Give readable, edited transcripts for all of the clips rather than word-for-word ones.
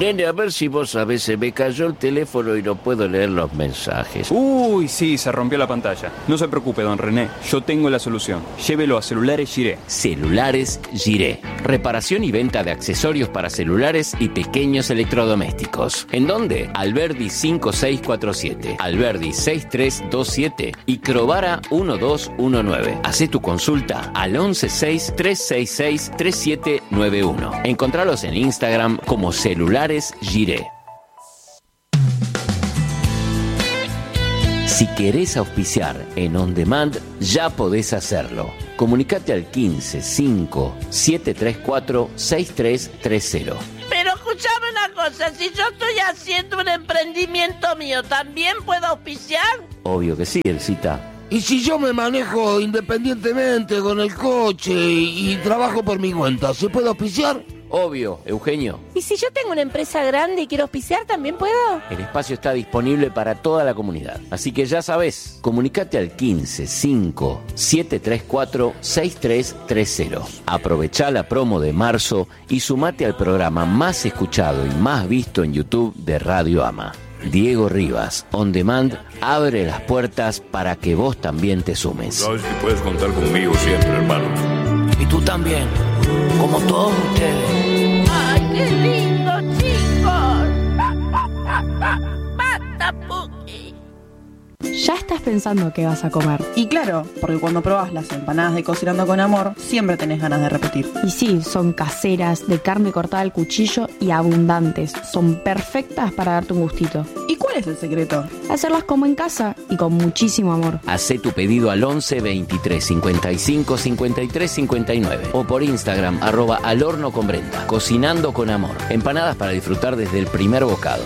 Nene, a ver si vos sabés, se me cayó el teléfono y no puedo leer los mensajes. Uy, sí, se rompió la pantalla. No se preocupe, don René, yo tengo la solución. Llévelo a Celulares Giré. Celulares Giré. Reparación y venta de accesorios para celulares y pequeños electrodomésticos. ¿En dónde? Alberdi 5647, Alberdi 6327 y Crovara 1219. Hacé tu consulta al 116-366-3791. Encontralos en Instagram como Celulares Giré. Si querés auspiciar en On Demand, ya podés hacerlo. Comunicate al 15-5-734-6330. Pero escuchame una cosa, si yo estoy haciendo un emprendimiento mío, ¿también puedo auspiciar? Obvio que sí, Elcita. ¿Y si yo me manejo independientemente con el coche y trabajo por mi cuenta, se puede auspiciar? Obvio, Eugenio. ¿Y si yo tengo una empresa grande y quiero auspiciar, también puedo? El espacio está disponible para toda la comunidad. Así que ya sabés, comunicate al 15-5-734-6330. Aprovechá la promo de marzo y sumate al programa más escuchado y más visto en YouTube de Radio Ama. Diego Rivas, On Demand, abre las puertas para que vos también te sumes. Sabes que puedes contar conmigo siempre, hermano. Y tú también, como todos ustedes. ¡Ay, qué lindo, chicos! ¡Basta, Puki! Ya estás pensando qué vas a comer. Y claro, porque cuando probás las empanadas de Cocinando con Amor, siempre tenés ganas de repetir. Y sí, son caseras, de carne cortada al cuchillo y abundantes. Son perfectas para darte un gustito. ¿Y cuál es el secreto? Hacerlas como en casa y con muchísimo amor. Hacé tu pedido al 11 23 55 53 59 o por Instagram @alhornoconbrenda. Cocinando con Amor. Empanadas para disfrutar desde el primer bocado.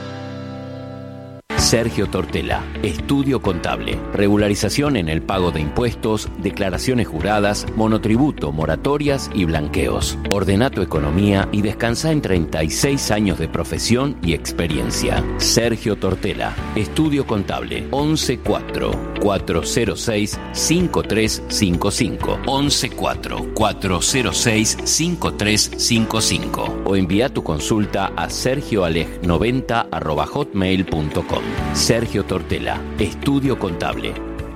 Sergio Tortela, Estudio Contable, regularización en el pago de impuestos, declaraciones juradas, monotributo, moratorias y blanqueos. Ordena tu economía y descansa en 36 años de profesión y experiencia. Sergio Tortela, Estudio Contable, 114-406-5355, 114-406-5355 o envía tu consulta a sergioaleg90@hotmail.com. Sergio Tortela, Estudio Contable.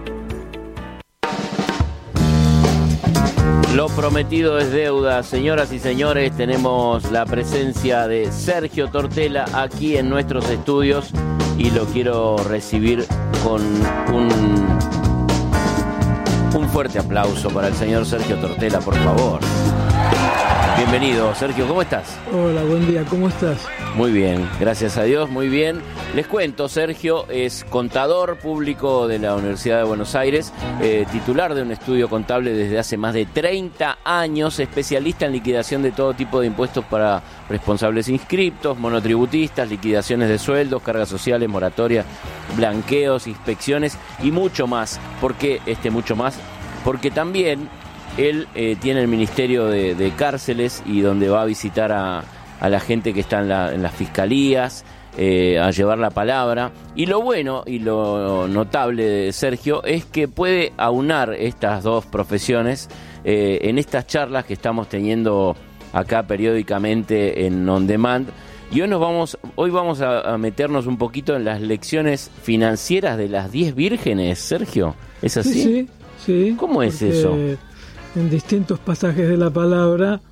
Lo prometido es deuda, señoras y señores, tenemos la presencia de Sergio Tortela aquí en nuestros estudios y lo quiero recibir con un fuerte aplauso para el señor Sergio Tortela, por favor. Bienvenido, Sergio, ¿cómo estás? Hola, buen día, ¿cómo estás? Muy bien, gracias a Dios, muy bien. Les cuento, Sergio es contador público de la Universidad de Buenos Aires, titular de un estudio contable desde hace más de 30 años, especialista en liquidación de todo tipo de impuestos para responsables inscriptos, monotributistas, liquidaciones de sueldos, cargas sociales, moratorias, blanqueos, inspecciones y mucho más. ¿Por qué mucho más? Porque también él tiene el Ministerio de Cárceles y donde va a visitar a la gente que está en las fiscalías, a llevar la palabra. Y lo bueno y lo notable de Sergio es que puede aunar estas dos profesiones en estas charlas que estamos teniendo acá periódicamente en On Demand. Y hoy vamos a meternos un poquito en las lecciones financieras de las 10 vírgenes, Sergio. ¿Es así? Sí. ¿Cómo es eso? En distintos pasajes de la palabra,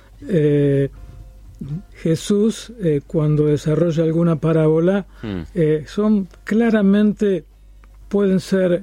Jesús, cuando desarrolla alguna parábola, son claramente, pueden ser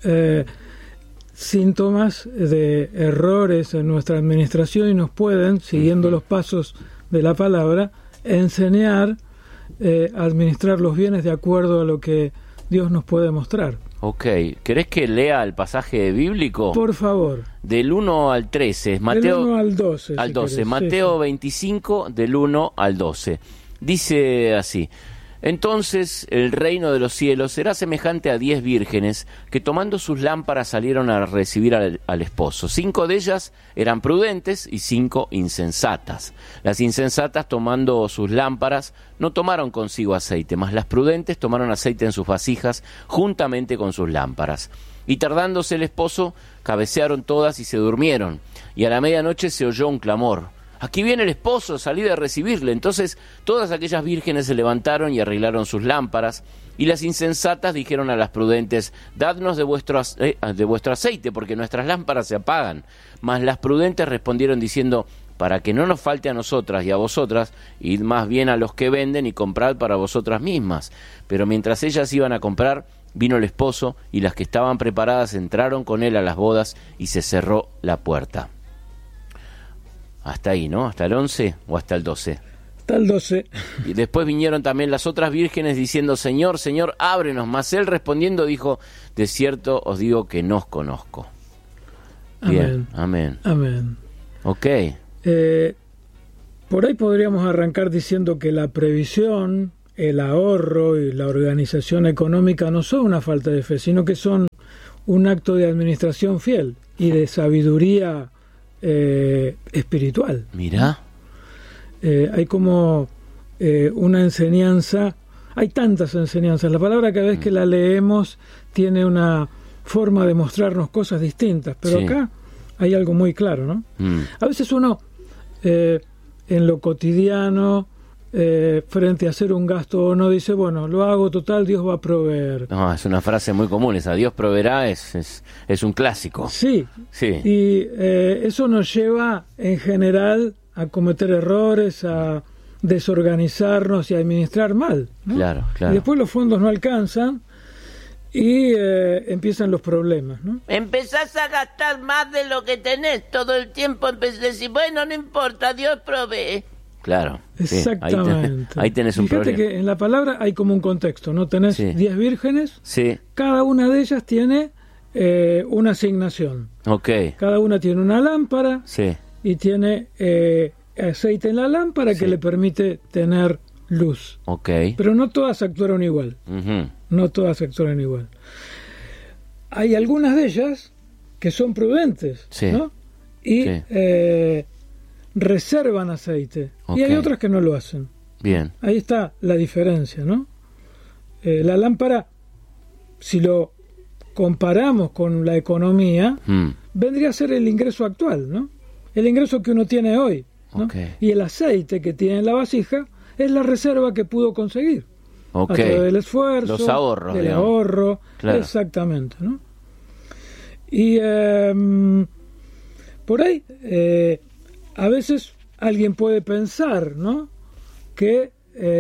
síntomas de errores en nuestra administración y nos pueden, siguiendo los pasos de la palabra, enseñar a administrar los bienes de acuerdo a lo que Dios nos puede mostrar. Ok, ¿querés que lea el pasaje bíblico? Por favor. Del 1 al 13, Mateo, del 1 al 12. Al 12, querés, Mateo sí. 25, del 1 al 12. Dice así: entonces el reino de los cielos será semejante a 10 vírgenes que tomando sus lámparas salieron a recibir al esposo. 5 de ellas eran prudentes y 5 insensatas. Las insensatas, tomando sus lámparas, no tomaron consigo aceite, mas las prudentes tomaron aceite en sus vasijas juntamente con sus lámparas. Y tardándose el esposo, cabecearon todas y se durmieron. Y a la medianoche se oyó un clamor: aquí viene el esposo, salid a recibirle. Entonces todas aquellas vírgenes se levantaron y arreglaron sus lámparas, y las insensatas dijeron a las prudentes, dadnos de vuestro aceite, porque nuestras lámparas se apagan. Mas las prudentes respondieron diciendo, para que no nos falte a nosotras y a vosotras, id más bien a los que venden y comprad para vosotras mismas. Pero mientras ellas iban a comprar, vino el esposo, y las que estaban preparadas entraron con él a las bodas, y se cerró la puerta. Hasta ahí, ¿no? ¿Hasta el 11 o hasta el 12? Hasta el 12. Y después vinieron también las otras vírgenes diciendo, Señor, Señor, ábrenos. Mas él respondiendo dijo, de cierto os digo que no os conozco. Bien, amén. Amén. Ok. Por ahí podríamos arrancar diciendo que la previsión, el ahorro y la organización económica no son una falta de fe, sino que son un acto de administración fiel y de sabiduría espiritual. Mirá. Hay como una enseñanza, hay tantas enseñanzas. La palabra cada vez que la leemos tiene una forma de mostrarnos cosas distintas, pero acá hay algo muy claro, ¿no? A veces uno en lo cotidiano, frente a hacer un gasto o no, dice, bueno, lo hago, total, Dios va a proveer. No, es una frase muy común esa, Dios proveerá, es un clásico. Sí. Y eso nos lleva en general a cometer errores, a desorganizarnos y a administrar mal, ¿no? Claro. Y después los fondos no alcanzan y empiezan los problemas, ¿no? Empezás a gastar más de lo que tenés todo el tiempo, empezás a decir, bueno, no importa, Dios provee. Claro. Exactamente. Sí, ahí tenés un Fíjate problema. que en la palabra hay como un contexto, ¿no? Tenés 10 vírgenes, cada una de ellas tiene una asignación. Okay. Cada una tiene una lámpara y tiene aceite en la lámpara que le permite tener luz. Okay. Pero no todas actuaron igual. No todas actuaron igual. Hay algunas de ellas que son prudentes, ¿no? Y reservan aceite. Y hay otras que no lo hacen. Bien. Ahí está la diferencia, ¿no? La lámpara, si lo comparamos con la economía, vendría a ser el ingreso actual, ¿no? El ingreso que uno tiene hoy, ¿no? Y el aceite que tiene en la vasija es la reserva que pudo conseguir. A través del esfuerzo, los ahorros, del ahorro, exactamente, ¿no? Y por ahí a veces alguien puede pensar, ¿no?, que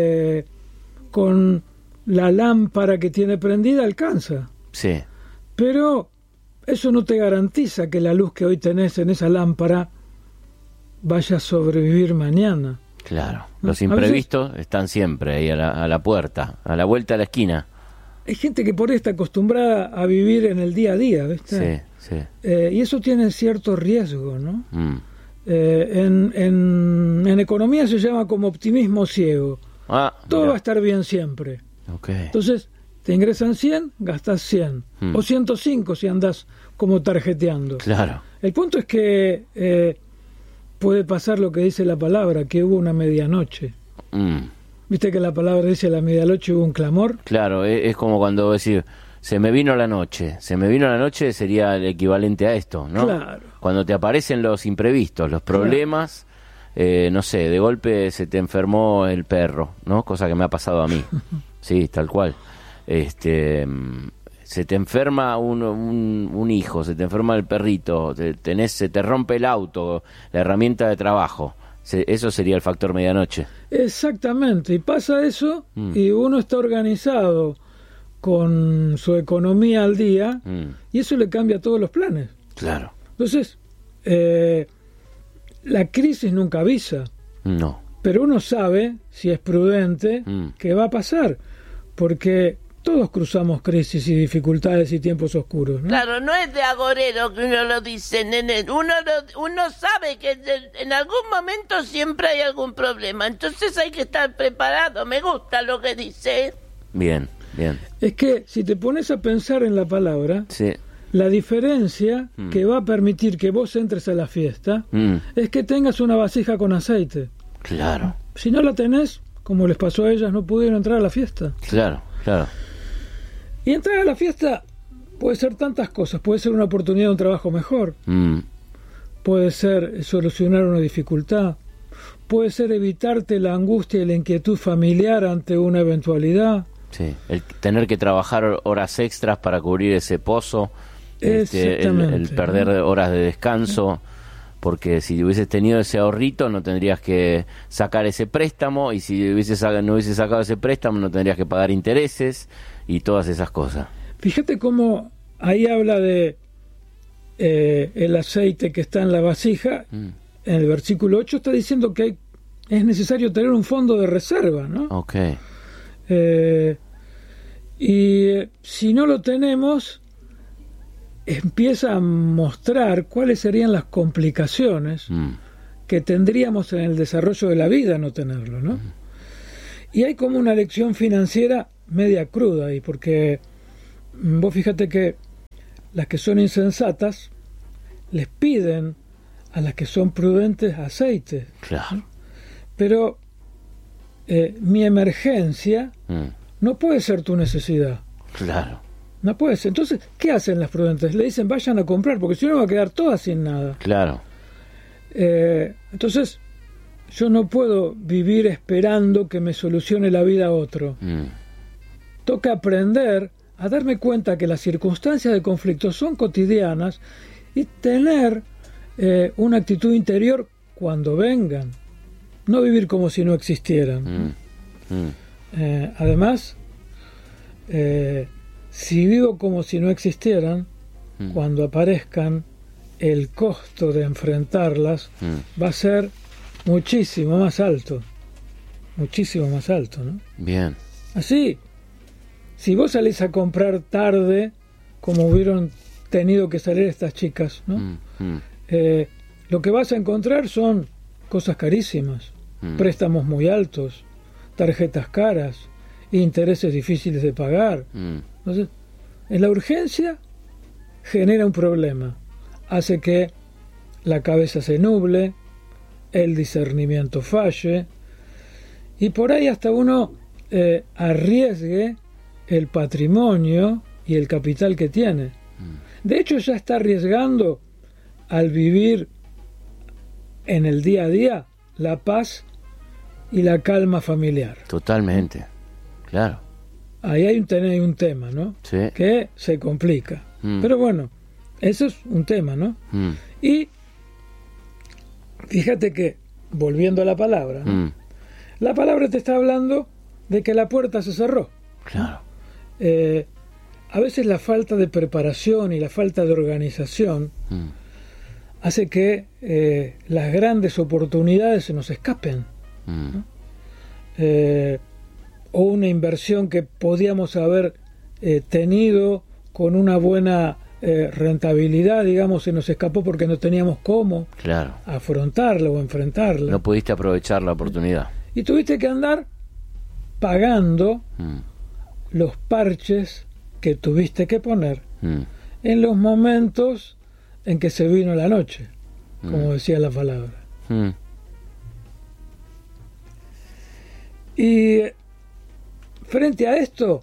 con la lámpara que tiene prendida alcanza. Sí. Pero eso no te garantiza que la luz que hoy tenés en esa lámpara vaya a sobrevivir mañana. Claro. Los imprevistos están siempre ahí a la puerta, a la vuelta de la esquina. Hay gente que por ahí está acostumbrada a vivir en el día a día, ¿viste? Sí. Y eso tiene cierto riesgo, ¿no? En economía se llama como optimismo ciego. Todo va a estar bien siempre. Entonces, te ingresan 100, gastas 100. O 105 si andas como tarjeteando. Claro. El punto es que puede pasar lo que dice la palabra, que hubo una medianoche. ¿Viste que la palabra dice a la medianoche hubo un clamor? Claro, es como cuando decir, se me vino la noche. Se me vino la noche sería el equivalente a esto, ¿no? Claro. Cuando te aparecen los imprevistos, los problemas, no sé, de golpe se te enfermó el perro, ¿no? Cosa que me ha pasado a mí. Sí, tal cual. Se te enferma un hijo, se te enferma el perrito, se te rompe el auto, la herramienta de trabajo. Eso sería el factor medianoche. Exactamente, y pasa eso y uno está organizado con su economía al día y eso le cambia todos los planes. Claro. Entonces, la crisis nunca avisa. No. Pero uno sabe, si es prudente, qué va a pasar, porque todos cruzamos crisis y dificultades y tiempos oscuros, ¿no? Claro, no es de agorero que uno lo dice, nene. Uno sabe que en algún momento siempre hay algún problema. Entonces hay que estar preparado. Me gusta lo que dice. Bien. Es que si te pones a pensar en la palabra, la diferencia que va a permitir que vos entres a la fiesta es que tengas una vasija con aceite. Claro. Si no la tenés, como les pasó a ellas, no pudieron entrar a la fiesta. Claro. Y entrar a la fiesta puede ser tantas cosas. Puede ser una oportunidad de un trabajo mejor. Puede ser solucionar una dificultad. puede ser evitarte la angustia y la inquietud familiar ante una eventualidad. Sí, el tener que trabajar horas extras para cubrir ese pozo, el perder horas de descanso, porque si hubieses tenido ese ahorrito no tendrías que sacar ese préstamo, y si no hubieses sacado ese préstamo no tendrías que pagar intereses y todas esas cosas. Fíjate cómo ahí habla de el aceite que está en la vasija. En el versículo 8 está diciendo que es necesario tener un fondo de reserva, ¿no? Okay. Y si no lo tenemos, empieza a mostrar cuáles serían las complicaciones que tendríamos en el desarrollo de la vida no tenerlo, ¿no? Y hay como una lección financiera media cruda ahí, porque vos fíjate que las que son insensatas les piden a las que son prudentes aceite. Claro. ¿No? Pero mi emergencia no puede ser tu necesidad. Claro. No puede ser. Entonces, ¿qué hacen las prudentes? Le dicen, vayan a comprar, porque si no va a quedar todas sin nada. Claro. Entonces, yo no puedo vivir esperando que me solucione la vida a otro. Toca aprender a darme cuenta que las circunstancias de conflicto son cotidianas y tener una actitud interior cuando vengan. No vivir como si no existieran. Además, si vivo como si no existieran, cuando aparezcan, el costo de enfrentarlas va a ser muchísimo más alto. Muchísimo más alto, ¿no? Bien. Así, si vos salís a comprar tarde, como hubieron tenido que salir estas chicas, ¿no? Lo que vas a encontrar son cosas carísimas, préstamos muy altos, tarjetas caras, intereses difíciles de pagar. Entonces, en la urgencia genera un problema, hace que la cabeza se nuble, el discernimiento falle, y por ahí hasta uno arriesgue el patrimonio y el capital que tiene. De hecho, ya está arriesgando al vivir en el día a día la paz y la calma familiar. Totalmente, claro. Ahí hay un tema, ¿no? Sí. Que se complica. Pero bueno, eso es un tema, ¿no? Y fíjate que, volviendo a la palabra, ¿no? La palabra te está hablando de que la puerta se cerró. Claro. A veces la falta de preparación y la falta de organización hace que las grandes oportunidades se nos escapen, ¿no? O una inversión que podíamos haber tenido con una buena rentabilidad, digamos, se nos escapó porque no teníamos cómo afrontarla o enfrentarla. No pudiste aprovechar la oportunidad. Y tuviste que andar pagando los parches que tuviste que poner en los momentos en que se vino la noche, como decía la palabra. Y frente a esto,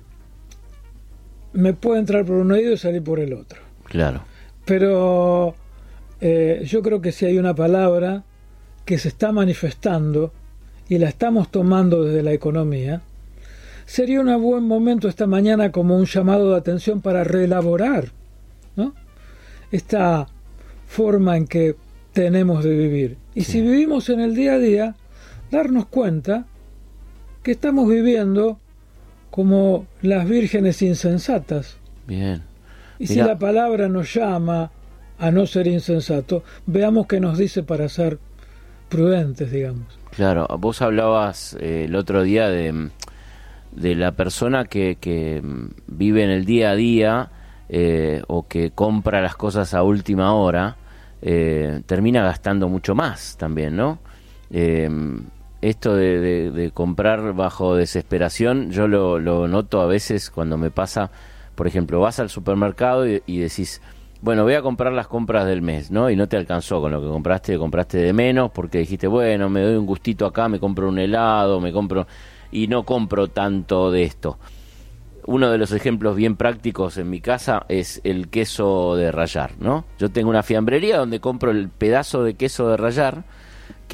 me puede entrar por un oído y salir por el otro. Claro. Pero yo creo que si hay una palabra que se está manifestando y la estamos tomando desde la economía, sería un buen momento esta mañana como un llamado de atención para reelaborar, ¿no?, esta forma en que tenemos de vivir. Y si vivimos en el día a día, darnos cuenta que estamos viviendo como las vírgenes insensatas. Bien. Y si la palabra nos llama a no ser insensato, veamos qué nos dice para ser prudentes, digamos. Claro, vos hablabas el otro día de la persona que vive en el día a día o que compra las cosas a última hora, termina gastando mucho más también, ¿no? Esto de comprar bajo desesperación, yo lo noto a veces cuando me pasa. Por ejemplo, vas al supermercado y decís, bueno, voy a comprar las compras del mes, ¿no? Y no te alcanzó con lo que compraste de menos, porque dijiste, bueno, me doy un gustito acá, me compro un helado, y no compro tanto de esto. Uno de los ejemplos bien prácticos en mi casa es el queso de rallar, ¿no? Yo tengo una fiambrería donde compro el pedazo de queso de rallar,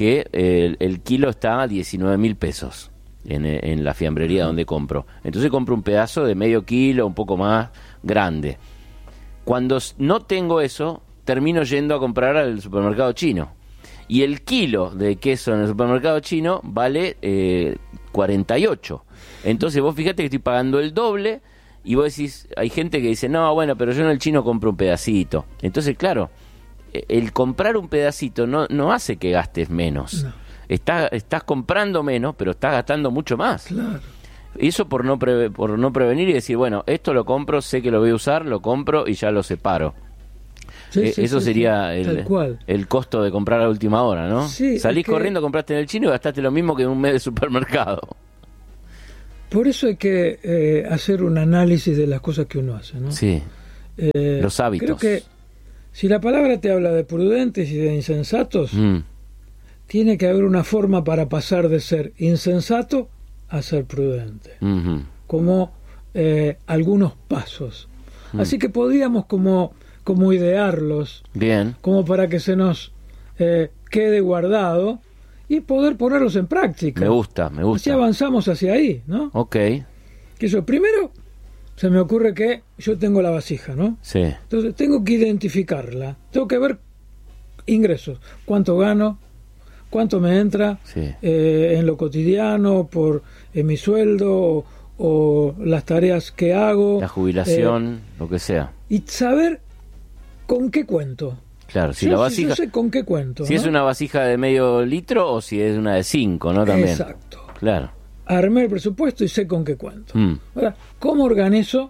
que el kilo está a 19.000 pesos en la fiambrería donde compro. Entonces compro un pedazo de medio kilo, un poco más grande. Cuando no tengo eso, termino yendo a comprar al supermercado chino. Y el kilo de queso en el supermercado chino vale 48. Entonces vos fíjate que estoy pagando el doble y vos decís, hay gente que dice, no, bueno, pero yo en el chino compro un pedacito. Entonces, claro, el comprar un pedacito no hace que gastes menos. No. Estás comprando menos, pero estás gastando mucho más. Claro. Eso por no prevenir y decir, bueno, esto lo compro, sé que lo voy a usar, lo compro y ya lo separo. Eso sería el costo de comprar a última hora, ¿no? Sí, salís corriendo, compraste en el chino y gastaste lo mismo que en un mes de supermercado. Por eso hay que hacer un análisis de las cosas que uno hace, ¿no? Sí, los hábitos. Creo que si la palabra te habla de prudentes y de insensatos, tiene que haber una forma para pasar de ser insensato a ser prudente. Como algunos pasos. Así que podríamos como idearlos, bien, como para que se nos quede guardado y poder ponerlos en práctica. Me gusta. Así avanzamos hacia ahí, ¿no? Ok. Que eso, primero, se me ocurre que yo tengo la vasija, ¿no? Sí. Entonces tengo que identificarla, tengo que ver ingresos, cuánto gano, cuánto me entra, sí, en lo cotidiano, en mi sueldo o las tareas que hago. La jubilación, lo que sea. Y saber con qué cuento. Claro, si la vasija, yo sé con qué cuento. Si, ¿no?, es una vasija de medio litro o si es una de 5, ¿no? También. Exacto. Claro. Armé el presupuesto y sé con qué cuento. Ahora, ¿cómo organizo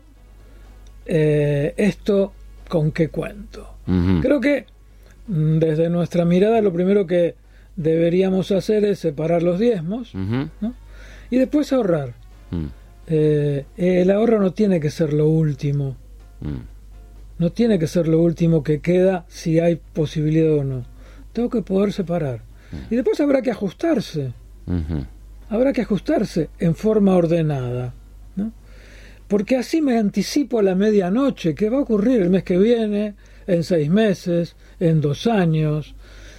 esto con qué cuento? Creo que desde nuestra mirada lo primero que deberíamos hacer es separar los diezmos, ¿no? Y después ahorrar. El ahorro no tiene que ser lo último. No tiene que ser lo último que queda si hay posibilidad o no. Tengo que poder separar. Y después habrá que ajustarse. Habrá que ajustarse en forma ordenada, ¿no? Porque así me anticipo a la medianoche, que va a ocurrir el mes que viene, en 6 meses, en 2 años.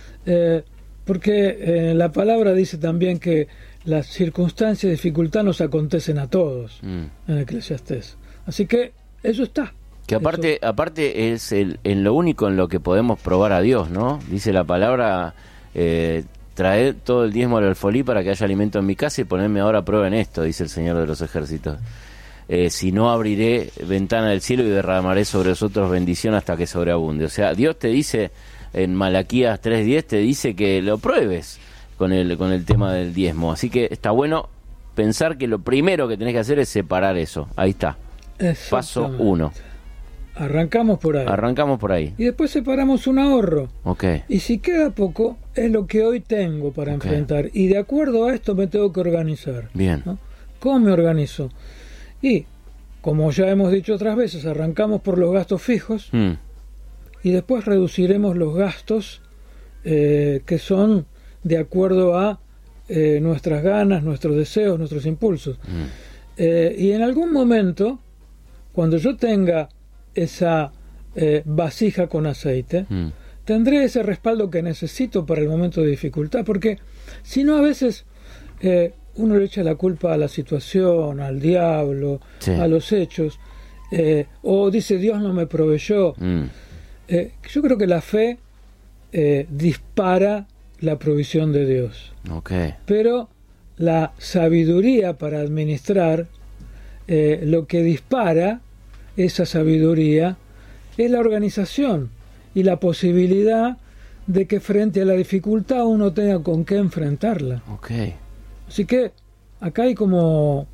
Porque la palabra dice también que las circunstancias de dificultad nos acontecen a todos, en Eclesiastés. Así que eso está. Que aparte es en lo único en lo que podemos probar a Dios, ¿no? Dice la palabra, traed todo el diezmo al alfolí para que haya alimento en mi casa y ponedme ahora a prueba en esto, dice el Señor de los ejércitos. Si no, abriré ventana del cielo y derramaré sobre vosotros bendición hasta que sobreabunde. O sea, Dios te dice en Malaquías 3:10, te dice que lo pruebes con el tema del diezmo. Así que está bueno pensar que lo primero que tenés que hacer es separar eso. Ahí está. Paso 1. Arrancamos por ahí. Y después separamos un ahorro. Okay. Y si queda poco, es lo que hoy tengo para enfrentar. Y de acuerdo a esto me tengo que organizar. Bien. ¿No? ¿Cómo me organizo? Y, como ya hemos dicho otras veces, arrancamos por los gastos fijos y después reduciremos los gastos que son de acuerdo a nuestras ganas, nuestros deseos, nuestros impulsos. Y en algún momento, cuando yo tenga esa vasija con aceite, tendré ese respaldo que necesito para el momento de dificultad, porque si no, a veces uno le echa la culpa a la situación, al diablo, a los hechos, o dice Dios no me proveyó. Yo creo que la fe dispara la provisión de Dios, pero la sabiduría para administrar lo que dispara esa sabiduría es la organización y la posibilidad de que frente a la dificultad uno tenga con qué enfrentarla. Así que acá hay como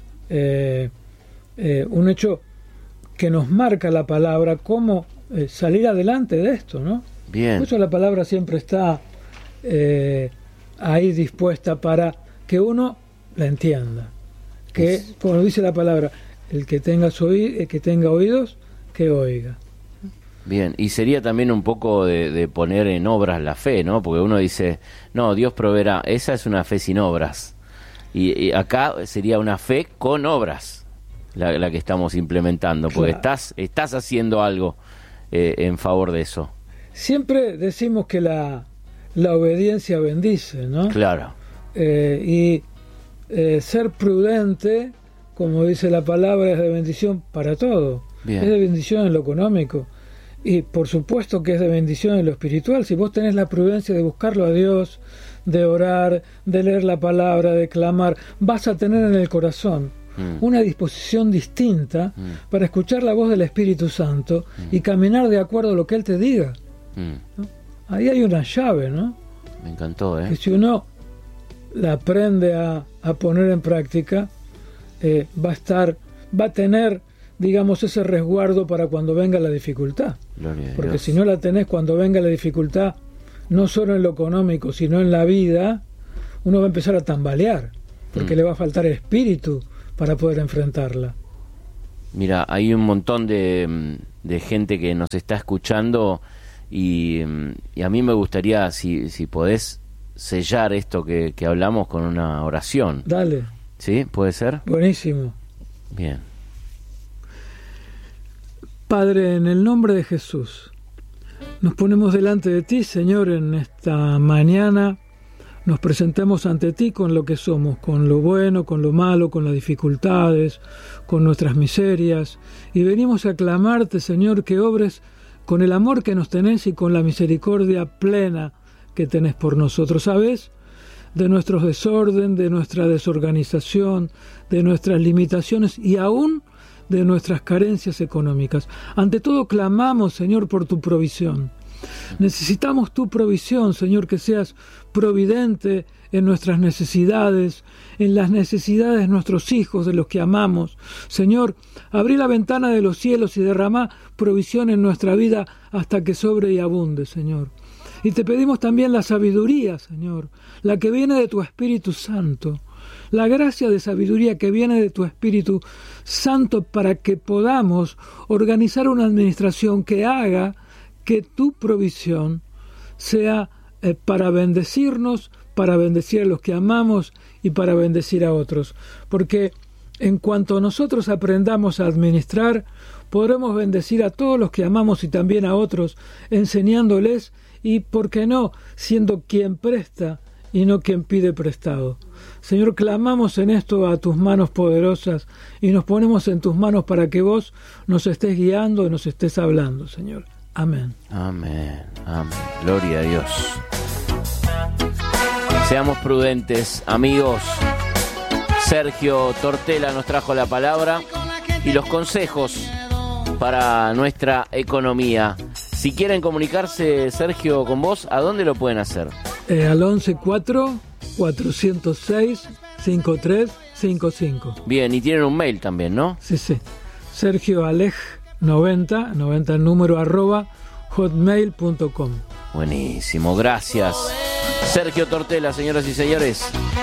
un hecho que nos marca la palabra, cómo salir adelante de esto, ¿no? Bien. Por eso la palabra siempre está ahí dispuesta para que uno la entienda. Que, como dice la palabra, el que tenga oídos, que oiga. Bien, y sería también un poco de poner en obras la fe, ¿no? Porque uno dice, no, Dios proveerá. Esa es una fe sin obras. Y acá sería una fe con obras, la que estamos implementando, porque estás haciendo algo en favor de eso. Siempre decimos que la la obediencia bendice, ¿no? Claro. Ser prudente, como dice la palabra, es de bendición para todo. Bien. Es de bendición en lo económico. Y por supuesto que es de bendición en lo espiritual. Si vos tenés la prudencia de buscarlo a Dios, de orar, de leer la palabra, de clamar, vas a tener en el corazón una disposición distinta para escuchar la voz del Espíritu Santo y caminar de acuerdo a lo que Él te diga. ¿No? Ahí hay una llave, ¿no? Me encantó, que si uno la aprende a poner en práctica, va a tener, digamos, ese resguardo para cuando venga la dificultad. Porque si no la tenés cuando venga la dificultad, no solo en lo económico, sino en la vida, uno va a empezar a tambalear, porque le va a faltar espíritu para poder enfrentarla. Mira, hay un montón de gente que nos está escuchando y a mí me gustaría, si podés, sellar esto que hablamos con una oración. Dale. ¿Sí? ¿Puede ser? Buenísimo. Bien. Padre, en el nombre de Jesús, nos ponemos delante de ti, Señor, en esta mañana. Nos presentamos ante ti con lo que somos, con lo bueno, con lo malo, con las dificultades, con nuestras miserias. Y venimos a clamarte, Señor, que obres con el amor que nos tenés y con la misericordia plena que tenés por nosotros. ¿Sabes? De nuestros desorden, de nuestra desorganización, de nuestras limitaciones y aún de nuestras carencias económicas. Ante todo clamamos, Señor, por tu provisión. Necesitamos tu provisión, Señor, que seas providente en nuestras necesidades, en las necesidades de nuestros hijos, de los que amamos. Señor, abrí la ventana de los cielos y derramá provisión en nuestra vida hasta que sobre y abunde, Señor. Y te pedimos también la sabiduría, Señor, la que viene de tu Espíritu Santo, la gracia de sabiduría que viene de tu Espíritu Santo para que podamos organizar una administración que haga que tu provisión sea para bendecirnos, para bendecir a los que amamos y para bendecir a otros. Porque en cuanto nosotros aprendamos a administrar, podremos bendecir a todos los que amamos y también a otros, enseñándoles y, ¿por qué no?, siendo quien presta y no quien pide prestado. Señor, clamamos en esto a tus manos poderosas y nos ponemos en tus manos para que vos nos estés guiando y nos estés hablando, Señor. Amén. Amén, amén. Gloria a Dios. Seamos prudentes, amigos. Sergio Tortela nos trajo la palabra y los consejos para nuestra economía. Si quieren comunicarse, Sergio, con vos, ¿a dónde lo pueden hacer? Al 11-4-406-5355. Bien, y tienen un mail también, ¿no? Sí. Sergio Alej 90 el número @hotmail.com. Buenísimo, gracias. Sergio Tortela, señoras y señores.